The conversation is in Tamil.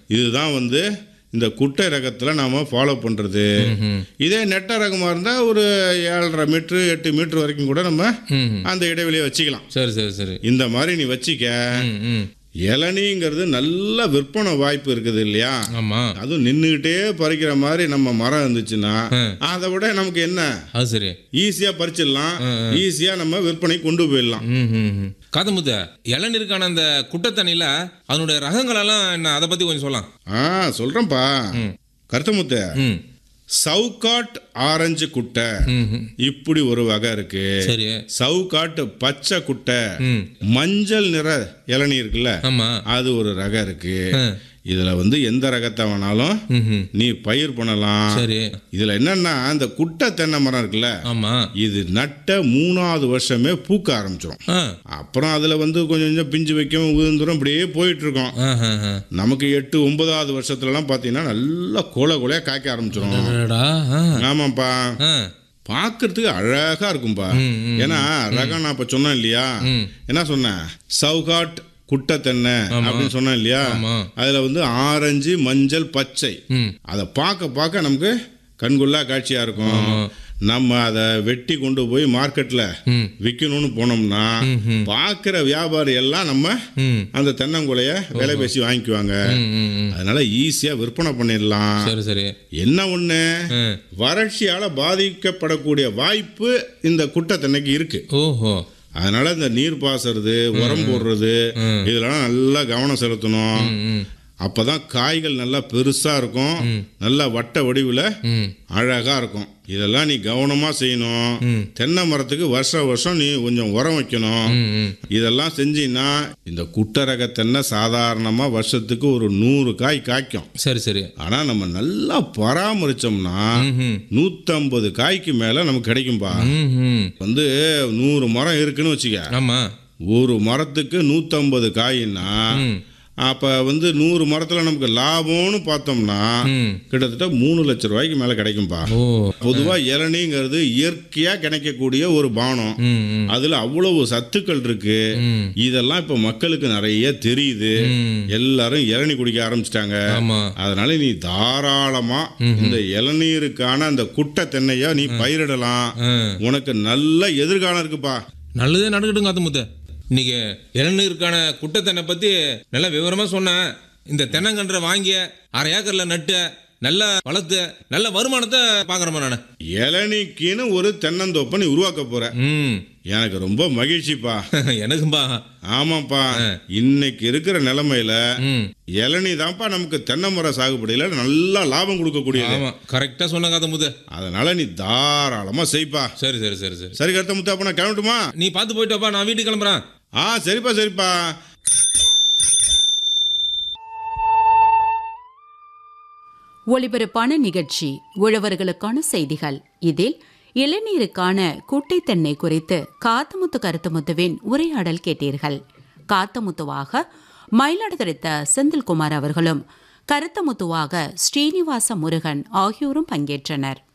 இதுதான் இந்த குட்டை ரகத்தில் நாம் ஃபாலோ பண்ணுறது. இதே நெட்ட ரகமாக இருந்தால் ஒரு 7.5 மீட்ரு 8 மீட்ரு வரைக்கும் கூட நம்ம அந்த இடைவெளியை வச்சுக்கலாம். சரி சரி சரி. இந்த மாதிரி நீ வச்சிக்க. இளநீங்கிறது நல்ல விற்பனை வாய்ப்பு இருக்குது இல்லையா? ஆமா. அதுவும் நின்றுகிட்டே பறிக்கிற மாதிரி நம்ம மரம் இருந்துச்சுன்னா அதை விட நமக்கு என்ன, அது சரி, ஈஸியா பறிச்சிடலாம், ஈஸியா நம்ம விற்பனை கொண்டு போயிடலாம். காத்தமுத்து, இளநீருக்கான அந்த குட்டத்தண்ணில அதனுடைய ரகங்கள் எல்லாம் என்ன, அதை பத்தி கொஞ்சம் சொல்லலாம். சொல்றேன்ப்பா கருத்தமுத்து. சவுக்காட் ஆரஞ்சு குட்டை இப்படி ஒரு வகை இருக்கு. சவுக்காட்டு பச்சை குட்டை மஞ்சள் நிற இளநீர் இருக்குல்ல, அது ஒரு ரகம் இருக்கு. இதுல எந்த ரகத்தை வேணாலும் நீ பயிர் பண்ணலாம். இதுல என்னன்னா இந்த குட்டை தென்னை மரம் இருக்குல்ல, இது நட்ட 3வது வருஷமே பூக்க ஆரம்பிச்சிடும். அப்புறம் அதுல கொஞ்சம் கொஞ்சம் பிஞ்சு வைக்கும், உதிர்ந்துரும், இப்படியே போயிட்டு இருக்கோம். நமக்கு 8 9வது வருஷத்துல எல்லாம் பாத்தீங்கன்னா நல்லா கொலையா காய்க்க ஆரம்பிச்சிடும். ஆமாப்பா, பாக்குறதுக்கு அழகா இருக்கும்பா. ஏன்னா ரகம் நான் இப்ப சொன்னேன் இல்லையா, என்ன சொன்னேன், சவுகாட் குட்டை தென்னை அப்படின்னு சொன்னேன் இல்லையா, அதுல ஆரஞ்சு மஞ்சள் பச்சை, அதை பார்க்க நமக்கு கண்கொள்ளா காட்சியா இருக்கும். நம்ம அதை வெட்டி கொண்டு போய் மார்க்கெட்ல விற்கணும்னு போனோம்னா பாக்குற வியாபாரி எல்லாம் நம்ம அந்த தென்னங்குலைய விலை பேசி வாங்கிக்குவாங்க. அதனால ஈஸியா விற்பனை பண்ணிடலாம். என்ன ஒண்ணு, வறட்சியால பாதிக்கப்படக்கூடிய வாய்ப்பு இந்த குட்டை தென்னைக்கு இருக்கு. அதனால இந்த நீர் பாசறது, உரம் போடுறது, இதெல்லாம் நல்லா கவனம் செலுத்தணும். அப்பதான் காய்கள் நல்லா பெருசா இருக்கும், நல்லா வட்ட வடிவில் அழகா இருக்கும். இதெல்லாம் நீ கவனமா செய்யணும். தென்னை மரத்துக்கு வருஷம் நீ கொஞ்சம் உரம் வைக்கணும். இதெல்லாம் செஞ்சீங்கன்னா இந்த குட்டை ரக தென்னை சாதாரணமா வருஷத்துக்கு ஒரு 100 காய் காய்க்கும். சரி. ஆனா நம்ம நல்லா பராமரிச்சோம்னா 150 காய்க்கு மேல நமக்கு கிடைக்கும்பா. 100 மரம் இருக்குன்னு வச்சுக்க, ஒரு மரத்துக்கு 150 காய்னா அப்ப 100 மரத்துல நமக்கு லாபம்னு பார்த்தோம்னா கிட்டத்தட்ட 3 லட்சம் ரூபாய்க்கு மேல கிடைக்கும்பா. பொதுவா இளநீங்கிறது இயற்கையா கிடைக்கக்கூடிய ஒரு பானம். அதுல அவ்வளவு சத்துக்கள் இருக்கு. இதெல்லாம் இப்ப மக்களுக்கு நிறைய தெரியுது. எல்லாரும் இளநீ குடிக்க ஆரம்பிச்சிட்டாங்க. அதனால நீ தாராளமா இந்த இளநீருக்கான அந்த குட்டை தென்னையா நீ பயிரிடலாம். உனக்கு நல்ல எதிர்காலம் இருக்குப்பா. நல்லதே நடக்கட்டும் காத்தமுத்து. இன்னைக்கு இளநீருக்கான குட்டை தென்னை பத்தி நல்லா விவரமா சொன்னேன். இந்த தென்னங்கன்றை வாங்கிய 1/2 ஏக்கர்ல நட்டு நல்லா வளர்த்து நல்ல வருமானத்தை பாக்குறேன். நான் இளநீக்குன்னு ஒரு தென்னந்தோப்பை நீ உருவாக்க போற. எனக்கு ரொம்ப மகிழ்ச்சிப்பா. எனக்கும்பா. ஆமாப்பா, இன்னைக்கு இருக்கிற நிலைமையில இளநீ தான்ப்பா நமக்கு தென்னை மர சாகுபடியில நல்லா லாபம் கொடுக்கக்கூடியது. கரெக்டா சொன்ன காத்தமுத்து. அதனால நீ தாராளமா செய்ப்பா. சரி கருத்தமுத்து, அப்ப நான் கிளம்பட்டுமா? நீ பார்த்து போயிட்டோப்பா, நான் வீட்டுக்கு கிளம்புறேன். சரிப்பா. ஒளிபரப்பான நிகழ்ச்சி உழவர்களுக்கான செய்திகள். இதில் இளநீருக்கான குட்டை தென்னை குறித்து காத்தமுத்து கருத்தமுத்துவின் உரையாடல் கேட்டீர்கள். காத்தமுத்துவாக மயிலாடுதுறை செந்தில்குமார் அவர்களும், கருத்தமுத்துவாக ஸ்ரீனிவாச முருகன் ஆகியோரும் பங்கேற்றனர்.